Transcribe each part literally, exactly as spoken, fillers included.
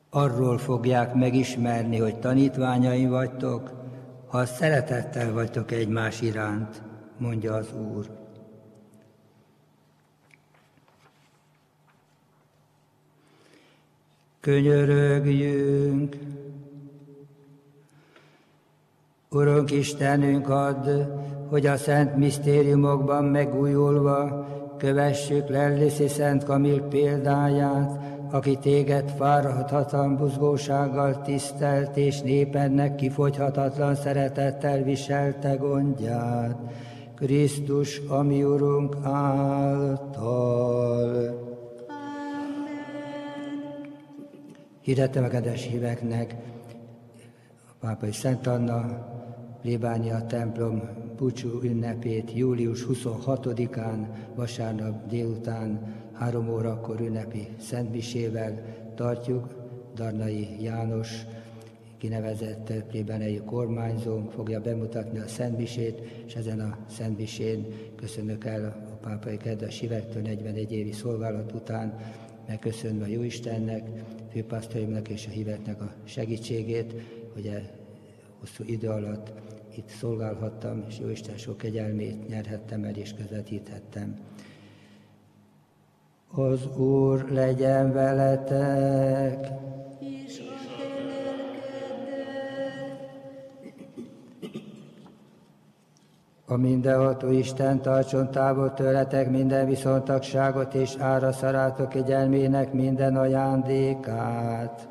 Arról fogják megismerni, hogy tanítványaim vagytok, ha szeretettel vagytok egymás iránt, mondja az Úr. Könyörögjünk! Urunk Istenünk, add, hogy a szent misztériumokban megújulva kövessük Lelliszi Szent Kamil példáját, aki téged fáradhatatlan buzgósággal tisztelt, és népednek kifogyhatatlan szeretettel viselte gondját. Krisztus, ami Urunk által. Hirdettem a kedves híveknek a pápai Szent Anna plébánia templom búcsú ünnepét július huszonhatodikán, vasárnap délután három órakor ünnepi szentmisével tartjuk. Darnai János kinevezett plébániai kormányzónk fogja bemutatni a szentmisét, és ezen a szentmisén köszönök el a pápai kedves hívektől negyvenegy évi szolgálat után, megköszönve a Jóistennek, főpasztoriumnak és a híveknek a segítségét, hogy e hosszú idő alatt itt szolgálhattam, és Jóisten sok kegyelmét nyerhettem el és közvetíthettem. Az Úr legyen veletek! És a te lelkeddel. A mindenható Isten tartson távol tőletek minden viszontagságot, és áraszaráltok kegyelmének minden ajándékát.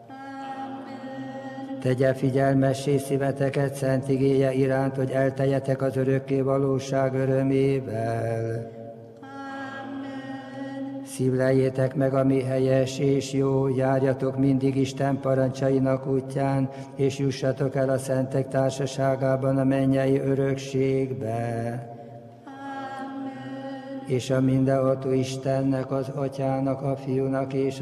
Tegye figyelmessé szíveteket szent igéje iránt, hogy elteljetek az örökké valóság örömével. Szívleljétek meg, ami helyes és jó, járjatok mindig Isten parancsainak útján, és jussatok el a szentek társaságában a mennyei örökségbe. Amen. És a mindenható Istennek, az Atyának, a Fiúnak és